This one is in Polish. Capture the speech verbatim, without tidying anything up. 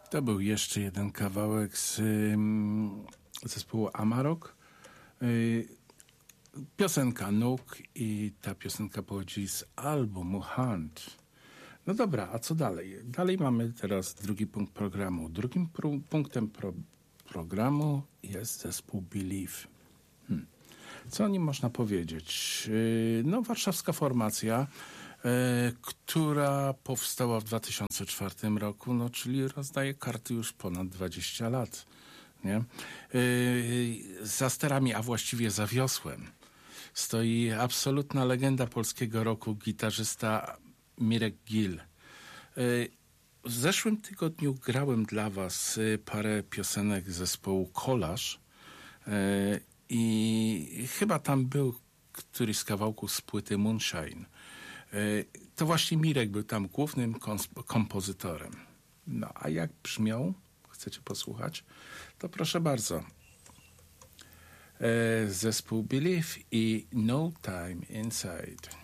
To był jeszcze jeden kawałek z y, zespołu Amarok. Y, piosenka Nuk i ta piosenka pochodzi z albumu Hunt. No dobra, a co dalej? Dalej mamy teraz drugi punkt programu. Drugim pr- punktem pro- programu jest zespół Believe. Hmm. Co o nim można powiedzieć? Y, no, warszawska formacja, y, która powstała w dwa tysiące czwartym roku, no, czyli rozdaje karty już ponad dwadzieścia lat. Nie? Yy, za sterami, a właściwie za wiosłem, stoi absolutna legenda polskiego rocku, gitarzysta Mirek Gill. Yy, w zeszłym tygodniu grałem dla was parę piosenek zespołu Kolaż yy, i chyba tam był któryś z kawałków z płyty Moonshine. Yy, to właśnie Mirek był tam głównym kons- kompozytorem. No a jak brzmiał? Chcecie posłuchać? To proszę bardzo. E, zespół Believe i No Time Inside.